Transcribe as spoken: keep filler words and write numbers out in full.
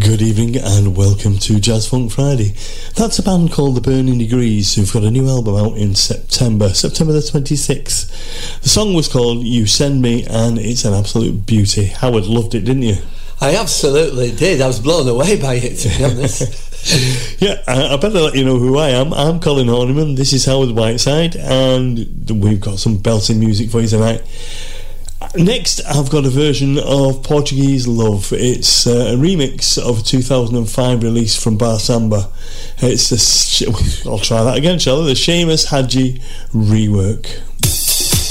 Good evening and welcome to Jazz Funk Friday. That's a band called The Burning Degrees who've got a new album out in September, September the twenty-sixth. The song was called You Send Me and it's an absolute beauty. Howard loved it, didn't you? I absolutely did. I was blown away by it, to be honest. Yeah, I, I better let you know who I am. I'm Colin Horniman, this is Howard Whiteside, and we've got some belting music for you tonight. Next, I've got a version of Portuguese Love. It's uh, a remix of a two thousand five release from Bar Samba. It's the... I'll try that again, shall I? The Seamus Hadji rework.